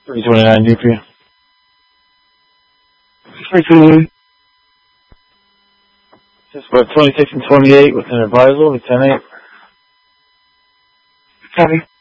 329 DP. 328. Just about 26 and 28 with an advisal, 10-8. Copy.